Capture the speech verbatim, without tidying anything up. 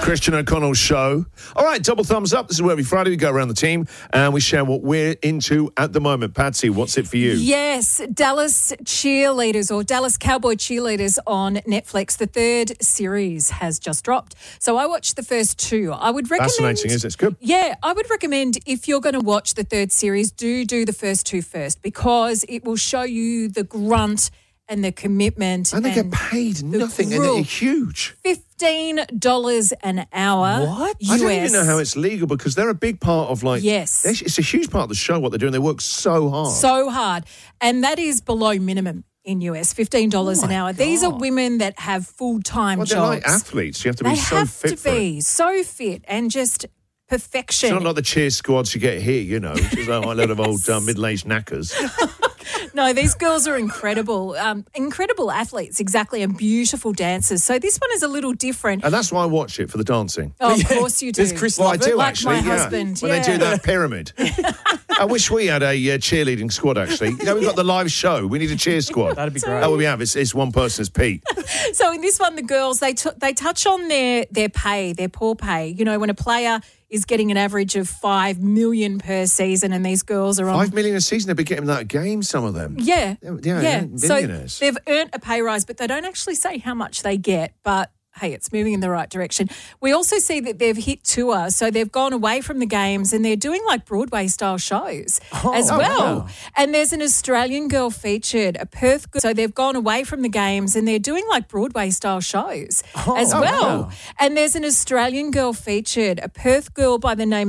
Christian O'Connell's show. All right, double thumbs up. This is where every Friday we go around the team and we share what we're into at the moment. Patsy, what's it for you? Yes, Dallas Cheerleaders or Dallas Cowboy Cheerleaders on Netflix. The third series has just dropped. So I watched the first two. I would recommend... Fascinating, is it? It's good. Yeah, I would recommend if you're going to watch the third series, do do the first two first because it will show you the grunt and the commitment. And they and get paid nothing and they're huge. fifteen dollars an hour. What? U S. I don't even know how it's legal because they're a big part of like... Yes. It's a huge part of the show, what they're doing. They work so hard. So hard. And that is below minimum in U S, fifteen dollars oh an hour. God. These are women that have full-time well, jobs. They're like athletes. You have to be they so have fit to for be it. so fit and just perfection. It's not like the cheer squads you get here, you know, just like a lot of old uh, middle-aged knackers. No, these girls are incredible. Um, incredible athletes, exactly, and beautiful dancers. So this one is a little different. And that's why I watch it, for the dancing. Oh, of course you do. Does Chris Well, I love do, it? Like actually, my yeah. husband, When yeah. they do that pyramid. I wish we had a uh, cheerleading squad, actually. You know, we've got the live show. We need a cheer squad. That'd be great. That's what we have. It's, it's one person, it's Pete. So in this one, the girls, they t- they touch on their, their pay, their poor pay. You know, when a player is getting an average of five million dollars per season and these girls are on... Five million a season, they'd be getting that game, some of them. Yeah. Yeah, yeah, So millionaires. they've earned a pay rise, but they don't actually say how much they get. But, hey, it's moving in the right direction. We also see that they've hit tour, so they've gone away from the games and they're doing like Broadway-style shows as oh, well. wow. And there's an Australian girl featured, a Perth girl. So they've gone away from the games and they're doing like Broadway-style shows as oh, well. wow. And there's an Australian girl featured, a Perth girl by the name